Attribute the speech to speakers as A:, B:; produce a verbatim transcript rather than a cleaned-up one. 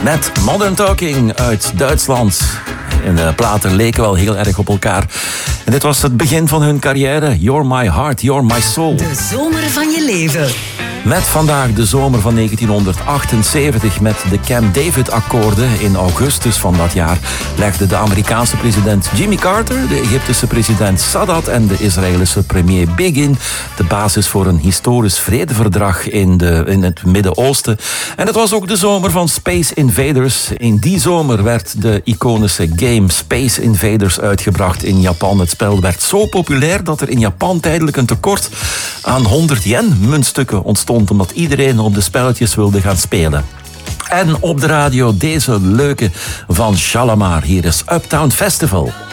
A: Met Modern Talking uit Duitsland. En de platen leken wel heel erg op elkaar. En dit was het begin van hun carrière. You're my heart, you're my soul.
B: De zomer van je leven.
A: Met vandaag de zomer van negentienhonderdachtenzeventig met de Camp David-akkoorden. In augustus van dat jaar legden de Amerikaanse president Jimmy Carter, de Egyptische president Sadat en de Israëlische premier Begin de basis voor een historisch vredeverdrag in, de, in het Midden-Oosten. En het was ook de zomer van Space Invaders. In die zomer werd de iconische game Space Invaders uitgebracht in Japan. Het spel werd zo populair dat er in Japan tijdelijk een tekort aan honderd yen muntstukken ontstond, omdat iedereen op de spelletjes wilde gaan spelen. En op de radio deze leuke van Shalamar. Hier is Uptown Festival.